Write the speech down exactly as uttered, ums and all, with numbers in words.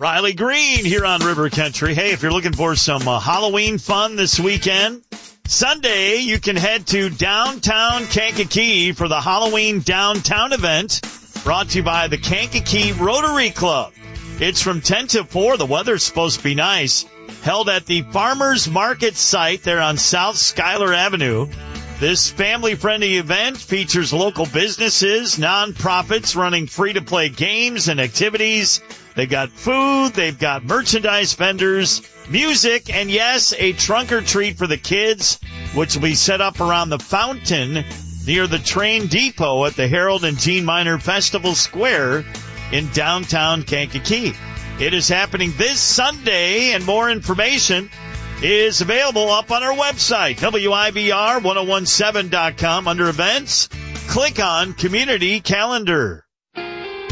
Riley Green here on River Country. Hey, if you're looking for some uh, Halloween fun this weekend, Sunday you can head to downtown Kankakee for the Halloween Downtown event brought to you by the Kankakee Rotary Club. It's from ten to four. The weather's supposed to be nice. Held at the Farmers Market site there on South Schuyler Avenue. This family-friendly event features local businesses, nonprofits running free-to-play games and activities. They've got food, they've got merchandise vendors, music, and yes, a trunk or treat for the kids, which will be set up around the fountain near the train depot at the Harold and Jean Miner Festival Square in downtown Kankakee. It is happening this Sunday, and more information is available up on our website, W I B R ten seventeen dot com, under events. Click on Community Calendar.